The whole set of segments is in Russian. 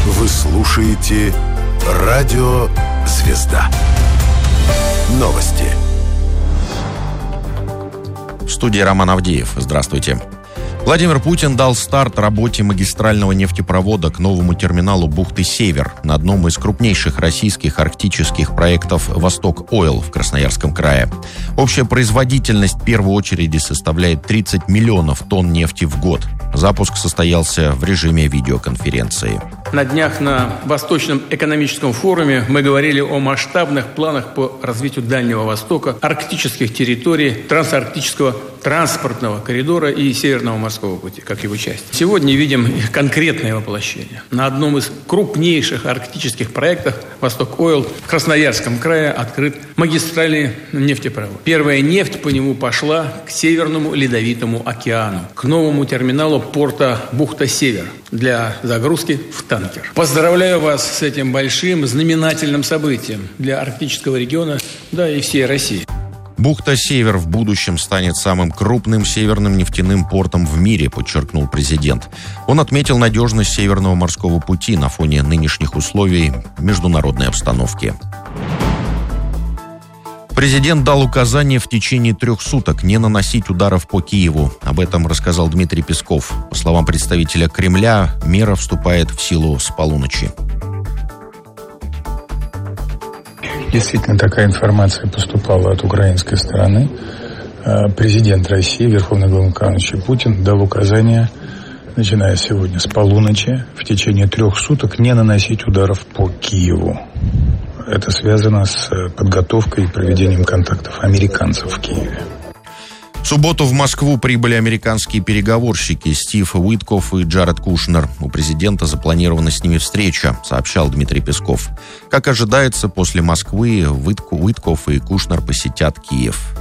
Вы слушаете «Радио Звезда». Новости. В студии Роман Авдеев. Здравствуйте. Владимир Путин дал старт работе магистрального нефтепровода к новому терминалу бухты Север на одном из крупнейших российских арктических проектов «Восток-Ойл» в Красноярском крае. Общая производительность первой очереди составляет 30 миллионов тонн нефти в год. Запуск состоялся в режиме видеоконференции. На днях на Восточном экономическом форуме мы говорили о масштабных планах по развитию Дальнего Востока, арктических территорий, трансарктического транспортного коридора и Северного морского пути, как его часть. Сегодня видим их конкретное воплощение. На одном из крупнейших арктических проектов «Восток-Ойл» в Красноярском крае открыт магистральный нефтепровод. Первая нефть по нему пошла к Северному Ледовитому океану, к новому терминалу порта бухта-Север для загрузки в танкер. Поздравляю вас с этим большим знаменательным событием для арктического региона, да и всей России. Бухта Север в будущем станет самым крупным северным нефтяным портом в мире, подчеркнул президент. Он отметил надежность Северного морского пути на фоне нынешних условий международной обстановки. Президент дал указание в течение 3 суток не наносить ударов по Киеву. Об этом рассказал Дмитрий Песков. По словам представителя Кремля, мера вступает в силу с полуночи. Действительно, такая информация поступала от украинской стороны. Президент России, Верховный Главнокомандующий Путин, дал указание, начиная сегодня с полуночи, в течение 3 суток не наносить ударов по Киеву. Это связано с подготовкой и проведением контактов американцев в Киеве. В субботу в Москву прибыли американские переговорщики Стив Уиткоф и Джаред Кушнер. У президента запланирована с ними встреча, сообщал Дмитрий Песков. Как ожидается, после Москвы Уиткоф и Кушнер посетят Киев.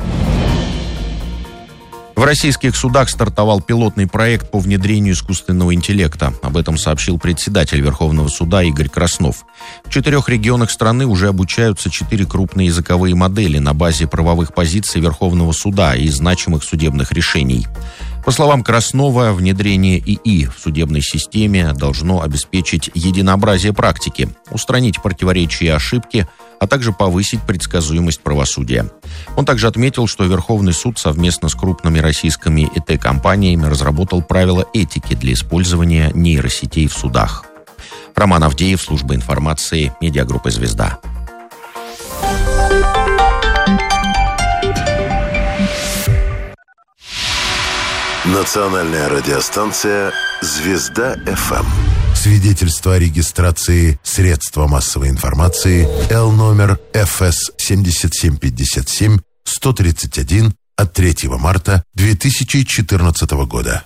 В российских судах стартовал пилотный проект по внедрению искусственного интеллекта. Об этом сообщил председатель Верховного суда Игорь Краснов. В 4 регионах страны уже обучаются 4 крупные языковые модели на базе правовых позиций Верховного суда и значимых судебных решений. По словам Краснова, внедрение ИИ в судебной системе должно обеспечить единообразие практики, устранить противоречия и ошибки, а также повысить предсказуемость правосудия. Он также отметил, что Верховный суд совместно с крупными российскими ИТ-компаниями разработал правила этики для использования нейросетей в судах. Роман Авдеев, служба информации, медиагруппа «Звезда». Национальная радиостанция «Звезда-ФМ». Свидетельство о регистрации средства массовой информации Л номер ФС 7757 131 от 3 марта 2014 года.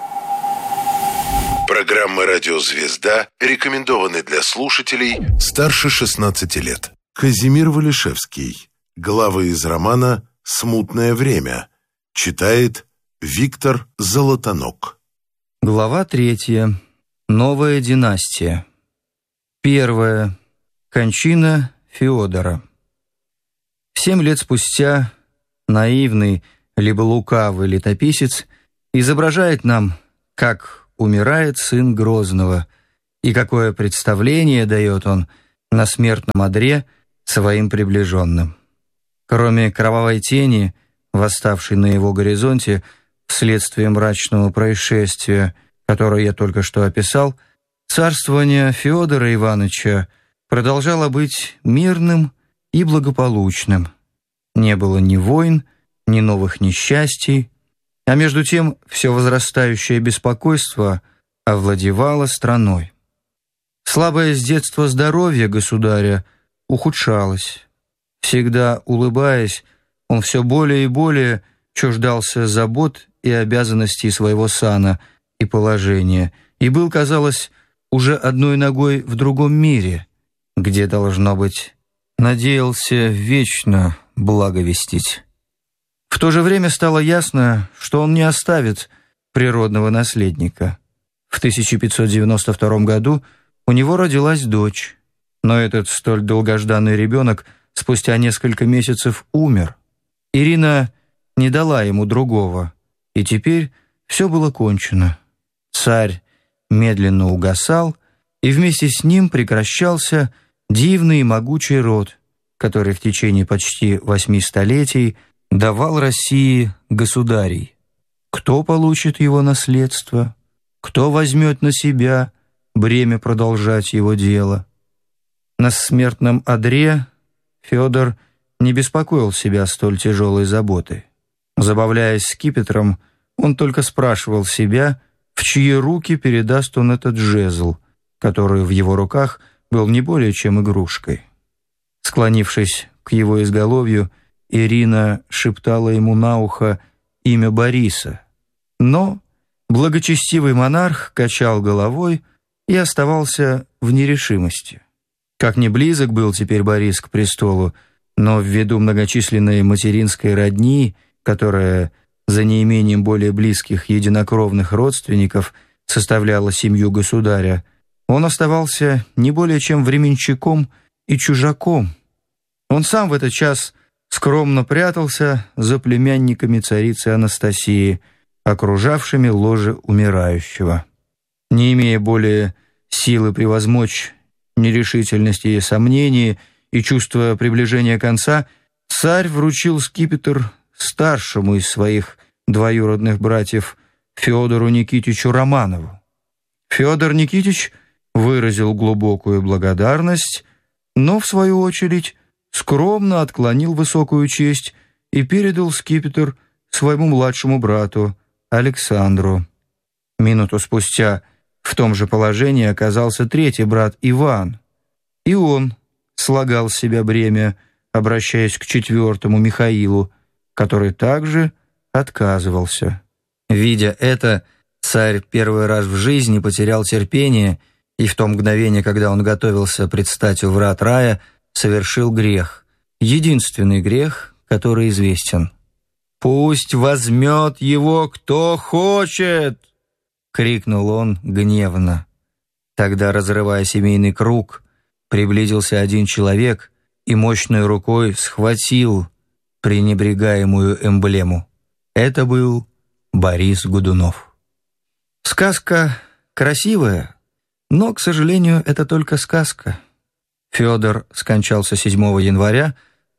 Программа «Радио Звезда» рекомендованы для слушателей старше 16 лет. Казимир Валишевский. Главы из романа «Смутное время». Читает Виктор Золотонок. Глава 3. Новая династия. 1. Кончина Феодора. 7 лет спустя наивный, либо лукавый летописец изображает нам, как умирает сын Грозного и какое представление дает он на смертном одре своим приближенным. Кроме кровавой тени, восставшей на его горизонте вследствие мрачного происшествия, которое я только что описал, царствование Феодора Ивановича продолжало быть мирным и благополучным. Не было ни войн, ни новых несчастий, а между тем все возрастающее беспокойство овладевало страной. Слабое с детства здоровье государя ухудшалось. Всегда улыбаясь, он все более и более чуждался забот и обязанностей своего сана и положения, и был, казалось, уже одной ногой в другом мире, где, должно быть, надеялся вечно благовестить. В то же время стало ясно, что он не оставит природного наследника. В 1592 году у него родилась дочь, но этот столь долгожданный ребенок спустя несколько месяцев умер. Ирина не дала ему другого, и теперь все было кончено. Царь медленно угасал, и вместе с ним прекращался дивный и могучий род, который в течение почти 8 столетий давал России государей. Кто получит его наследство? Кто возьмет на себя бремя продолжать его дело? На смертном одре Федор не беспокоил себя столь тяжелой заботы. Забавляясь скипетром, он только спрашивал себя, в чьи руки передаст он этот жезл, который в его руках был не более чем игрушкой. Склонившись к его изголовью, Ирина шептала ему на ухо имя Бориса, но благочестивый монарх качал головой и оставался в нерешимости. Как ни близок был теперь Борис к престолу, но ввиду многочисленной материнской родни, которая за неимением более близких единокровных родственников составляла семью государя, он оставался не более чем временщиком и чужаком. Он сам в этот час скромно прятался за племянниками царицы Анастасии, окружавшими ложе умирающего. Не имея более силы превозмочь нерешительности и сомнения и чувство приближения конца, царь вручил скипетр старшему из своих двоюродных братьев Федору Никитичу Романову. Федор Никитич выразил глубокую благодарность, но, в свою очередь, скромно отклонил высокую честь и передал скипетр своему младшему брату Александру. Минуту спустя в том же положении оказался третий брат Иван, и он слагал с себя бремя, обращаясь к четвертому Михаилу, который также отказывался. Видя это, царь первый раз в жизни потерял терпение и в то мгновение, когда он готовился предстать у врат рая, совершил грех, единственный грех, который известен. «Пусть возьмет его кто хочет!» — крикнул он гневно. Тогда, разрывая семейный круг, приблизился один человек и мощной рукой схватил пренебрегаемую эмблему. Это был Борис Годунов. Сказка красивая, но, к сожалению, это только сказка. Федор скончался 7 января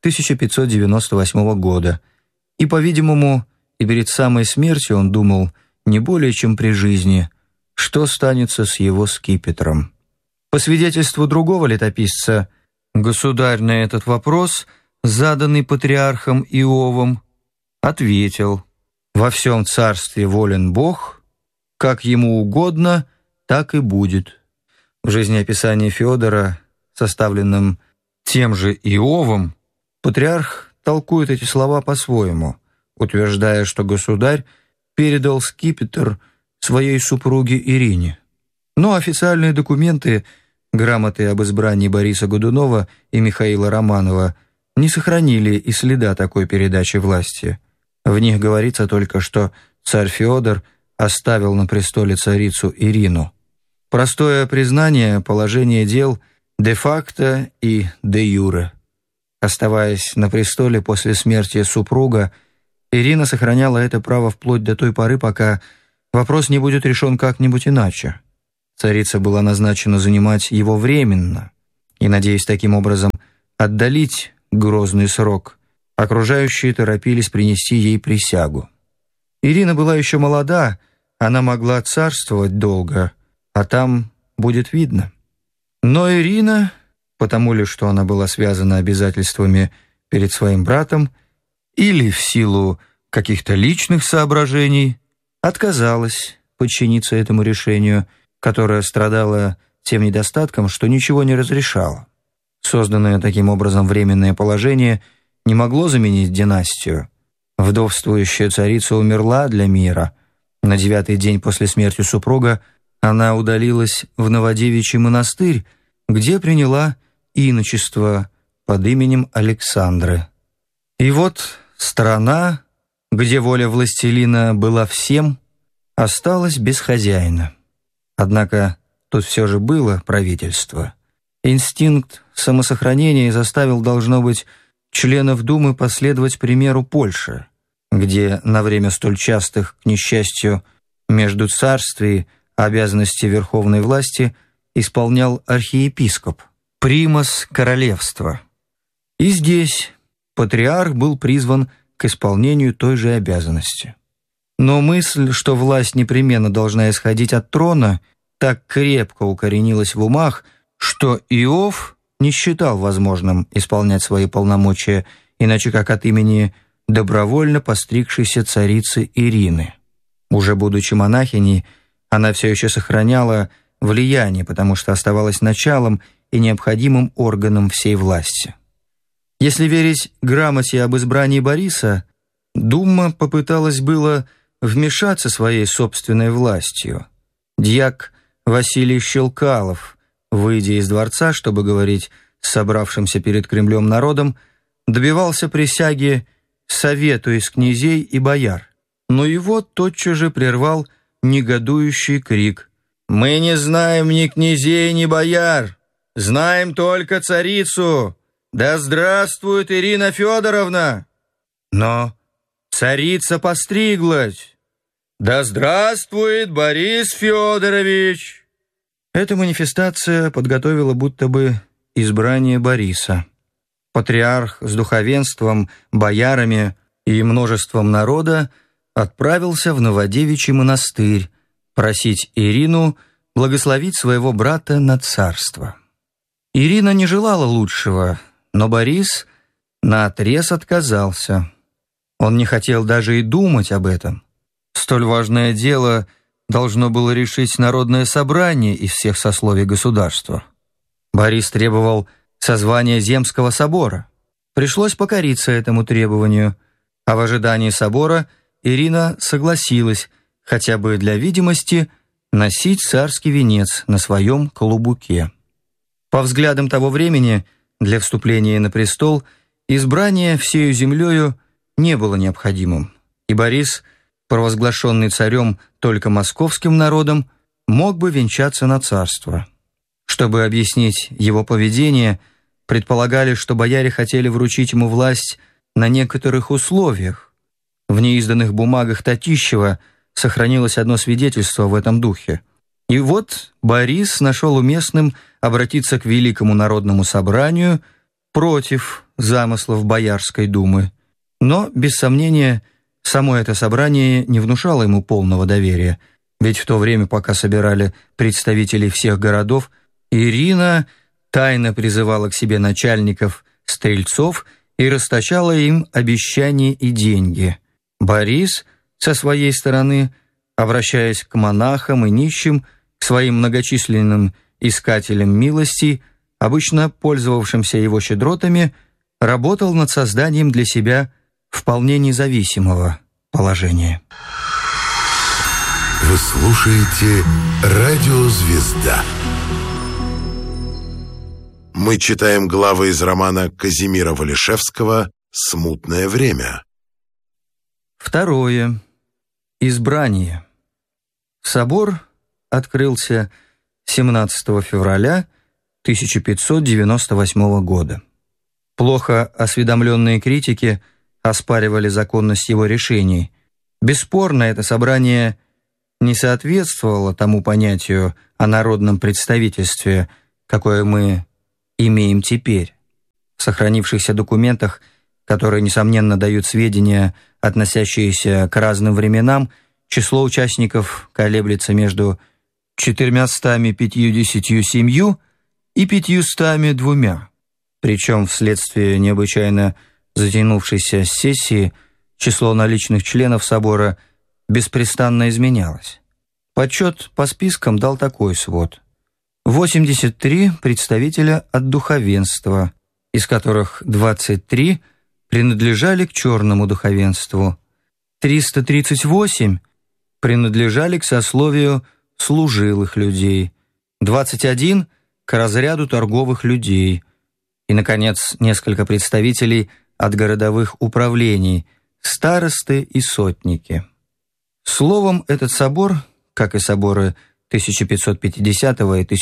1598 года, и, по-видимому, и перед самой смертью он думал не более чем при жизни, что станется с его скипетром. По свидетельству другого летописца, государь на этот вопрос, заданный патриархом Иовом, ответил: «Во всем царстве волен Бог, как ему угодно, так и будет». В жизнеописании Федора, составленном тем же Иовом, патриарх толкует эти слова по-своему, утверждая, что государь передал скипетр своей супруге Ирине. Но официальные документы, грамоты об избрании Бориса Годунова и Михаила Романова, не сохранили и следа такой передачи власти. В них говорится только, что царь Федор оставил на престоле царицу Ирину. Простое признание положения дел де-факто и де-юре. Оставаясь на престоле после смерти супруга, Ирина сохраняла это право вплоть до той поры, пока вопрос не будет решен как-нибудь иначе. Царица была назначена занимать его временно, и, надеясь таким образом отдалить грозный срок, окружающие торопились принести ей присягу. Ирина была еще молода, она могла царствовать долго, а там будет видно. Но Ирина, потому ли, что она была связана обязательствами перед своим братом, или в силу каких-то личных соображений, отказалась подчиниться этому решению, которое страдало тем недостатком, что ничего не разрешало. Созданное таким образом временное положение не могло заменить династию. Вдовствующая царица умерла для мира. На 9-й день после смерти супруга она удалилась в Новодевичий монастырь, где приняла иночество под именем Александры. И вот страна, где воля властелина была всем, осталась без хозяина. Однако тут все же было правительство. Инстинкт самосохранения заставил, должно быть, членов Думы последовать примеру Польши, где на время столь частых, к несчастью, между царствий обязанности верховной власти исполнял архиепископ, примас королевства. И здесь патриарх был призван к исполнению той же обязанности. Но мысль, что власть непременно должна исходить от трона, так крепко укоренилась в умах, что Иов не считал возможным исполнять свои полномочия, иначе как от имени добровольно постригшейся царицы Ирины. Уже будучи монахиней, она все еще сохраняла влияние, потому что оставалась началом и необходимым органом всей власти. Если верить грамоте об избрании Бориса, Дума попыталась было вмешаться своей собственной властью. Дьяк Василий Щелкалов, выйдя из дворца, чтобы говорить с собравшимся перед Кремлем народом, добивался присяги совету из князей и бояр. Но его тотчас же прервал негодующий крик: «Мы не знаем ни князей, ни бояр, знаем только царицу! Да здравствует Ирина Федоровна!» «Но царица постриглась! Да здравствует Борис Федорович!» Эта манифестация подготовила будто бы избрание Бориса. Патриарх с духовенством, боярами и множеством народа отправился в Новодевичий монастырь просить Ирину благословить своего брата на царство. Ирина не желала лучшего, но Борис наотрез отказался. Он не хотел даже и думать об этом. Столь важное дело должно было решить народное собрание из всех сословий государства. Борис требовал созвания Земского собора. Пришлось покориться этому требованию, а в ожидании собора Ирина согласилась хотя бы для видимости носить царский венец на своем клобуке. По взглядам того времени, для вступления на престол избрание всею землею не было необходимым, и Борис, провозглашенный царем только московским народом, мог бы венчаться на царство. Чтобы объяснить его поведение, предполагали, что бояре хотели вручить ему власть на некоторых условиях. В неизданных бумагах Татищева сохранилось одно свидетельство в этом духе. И вот Борис нашел уместным обратиться к Великому народному собранию против замыслов Боярской думы. Но, без сомнения, само это собрание не внушало ему полного доверия, ведь в то время, пока собирали представителей всех городов, Ирина тайно призывала к себе начальников стрельцов и расточала им обещания и деньги. Борис, со своей стороны, обращаясь к монахам и нищим, к своим многочисленным искателям милости, обычно пользовавшимся его щедротами, работал над созданием для себя вполне независимого положения. Вы слушаете «Радио Звезда». Мы читаем главы из романа Казимира Валишевского «Смутное время». Второе. Избрание. Собор открылся 17 февраля 1598 года. Плохо осведомленные критики оспаривали законность его решений. Бесспорно, это собрание не соответствовало тому понятию о народном представительстве, какое мы имеем теперь. В сохранившихся документах, которые, несомненно, дают сведения, относящиеся к разным временам, число участников колеблется между 457 и 502. Причем вследствие необычайно затянувшейся сессии число наличных членов собора беспрестанно изменялось. Подсчет по спискам дал такой свод: 83 представителя от духовенства, из которых 23 принадлежали к черному духовенству, 338 принадлежали к сословию служилых людей, 21 к разряду торговых людей и, наконец, несколько представителей от городовых управлений, старосты и сотники. Словом, этот собор, как и соборы 1550 и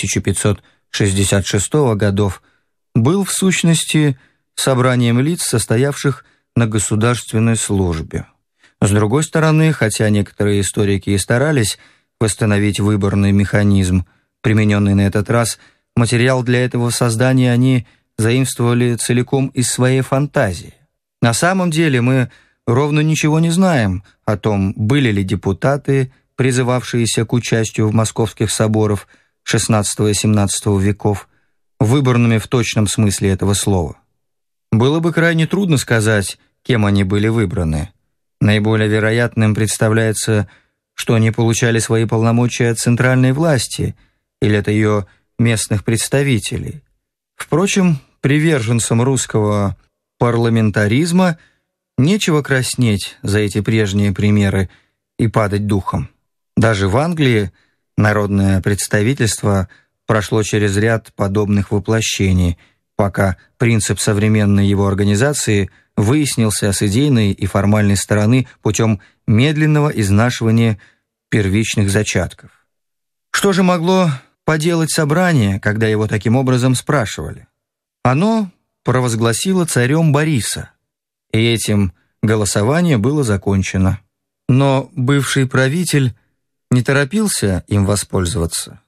1566 годов, был в сущности собранием лиц, состоявших на государственной службе. С другой стороны, хотя некоторые историки и старались восстановить выборный механизм, примененный на этот раз, материал для этого создания они заимствовали целиком из своей фантазии. На самом деле мы ровно ничего не знаем о том, были ли депутаты, призывавшиеся к участию в московских соборах XVI и XVII веков, выборными в точном смысле этого слова. Было бы крайне трудно сказать, кем они были выбраны. Наиболее вероятным представляется, что они получали свои полномочия от центральной власти или от ее местных представителей. Впрочем, приверженцам русского парламентаризма нечего краснеть за эти прежние примеры и падать духом. Даже в Англии народное представительство прошло через ряд подобных воплощений, пока принцип современной его организации выяснился с идейной и формальной стороны путем медленного изнашивания первичных зачатков. Что же могло поделать собрание, когда его таким образом спрашивали? Оно провозгласило царем Бориса, и этим голосование было закончено. Но бывший правитель не торопился им воспользоваться.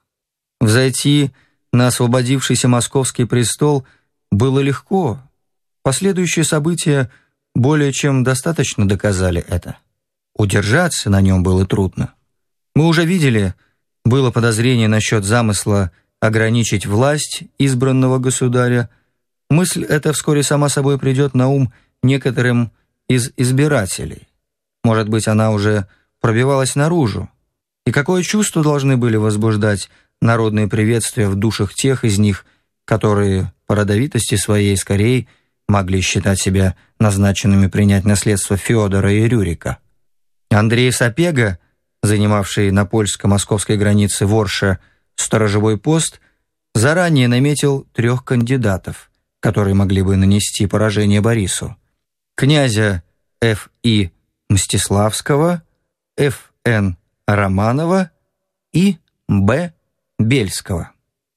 Взойти на освободившийся московский престол было легко. Последующие события более чем достаточно доказали это. Удержаться на нем было трудно. Мы уже видели, было подозрение насчет замысла ограничить власть избранного государя. Мысль эта вскоре сама собой придет на ум некоторым из избирателей. Может быть, она уже пробивалась наружу. И какое чувство должны были возбуждать народные приветствия в душах тех из них, которые по родовитости своей скорее могли считать себя назначенными принять наследство Феодора и Рюрика. Андрей Сапега, занимавший на польско-московской границе Ворша сторожевой пост, заранее наметил 3 кандидатов, которые могли бы нанести поражение Борису: князя Ф.И. Мстиславского, Ф.Н. Романова и Б. Бельского.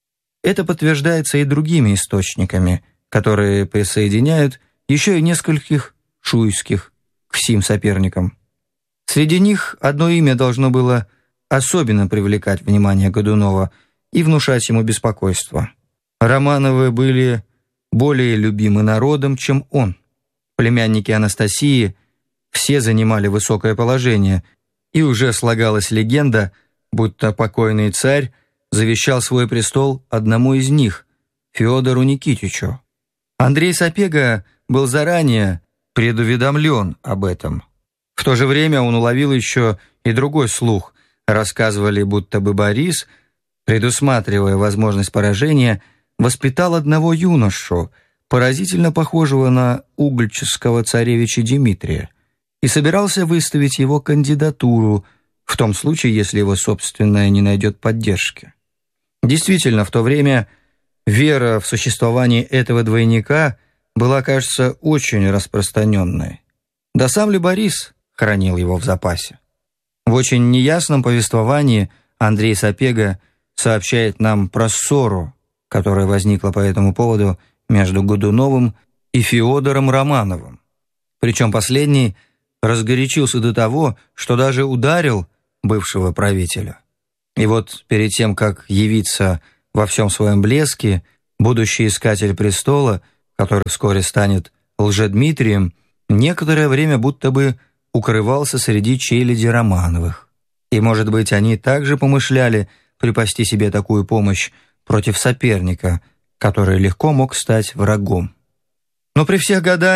Это подтверждается и другими источниками, которые присоединяют еще и нескольких шуйских к сим соперникам. Среди них одно имя должно было особенно привлекать внимание Годунова и внушать ему беспокойство. Романовы были более любимы народом, чем он. Племянники Анастасии все занимали высокое положение, и уже слагалась легенда, будто покойный царь завещал свой престол одному из них, Феодору Никитичу. Андрей Сапега был заранее предуведомлен об этом. В то же время он уловил еще и другой слух. Рассказывали, будто бы Борис, предусматривая возможность поражения, воспитал одного юношу, поразительно похожего на угольческого царевича Дмитрия, и собирался выставить его кандидатуру в том случае, если его собственное не найдет поддержки. Действительно, в то время вера в существование этого двойника была, кажется, очень распространенной. Да сам ли Борис хранил его в запасе? В очень неясном повествовании Андрей Сапега сообщает нам про ссору, которая возникла по этому поводу между Годуновым и Феодором Романовым. Причем последний разгорячился до того, что даже ударил бывшего правителя. И вот перед тем, как явиться во всем своем блеске, будущий искатель престола, который вскоре станет Лжедмитрием, некоторое время будто бы укрывался среди челяди Романовых. И, может быть, они также помышляли припасти себе такую помощь против соперника, который легко мог стать врагом. Но при всех гаданиях